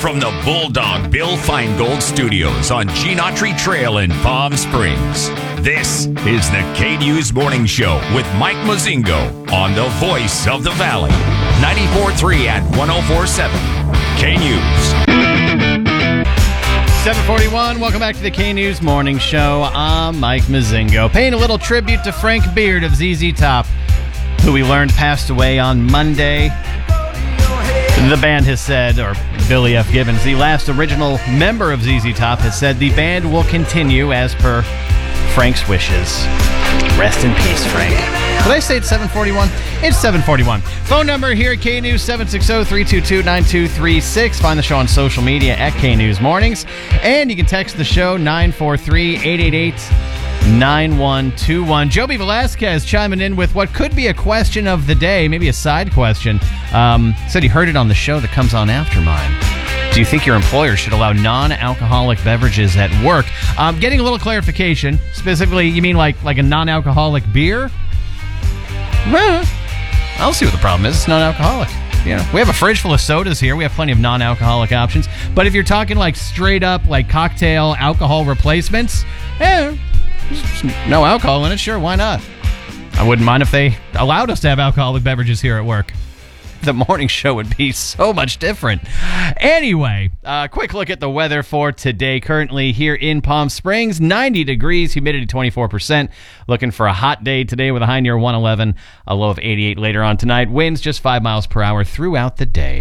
from the Bulldog Bill Feingold Studios on Gene Autry Trail in Palm Springs. This is the K-News Morning Show with Mike Mozingo on the voice of the Valley. 94.3 and 104.7 K-News. 7:41. Welcome back to the K-News Morning Show. I'm Mike Mozingo. Paying a little tribute to Frank Beard of ZZ Top, who we learned passed away on Monday. The band has said, or Billy F. Gibbons, the last original member of ZZ Top, has said the band will continue as per Frank's wishes. Rest in peace, Frank. Did I say it's 7:41? It's 7:41. Phone number here at K-News, 760-322-9236. Find the show on social media at K-News Mornings. And you can text the show, 943-888-9121. Joby Velasquez chiming in with what could be a question of the day, maybe a side question. Said he heard it on the show that comes on after mine. Do you think your employer should allow non-alcoholic beverages at work? Getting a little clarification. Specifically, you mean like a non-alcoholic beer? Well, I'll see what the problem is. It's non-alcoholic. You know, we have a fridge full of sodas here. We have plenty of non-alcoholic options. But if you're talking like straight up like cocktail alcohol replacements, there's no alcohol in it. Sure, why not? I wouldn't mind if they allowed us to have alcoholic beverages here at work. The morning show would be so much different. Anyway, quick look at the weather for today. Currently here in Palm Springs, 90 degrees, humidity 24%. Looking for a hot day today with a high near 111, a low of 88 later on tonight. Winds just 5 miles per hour throughout the day.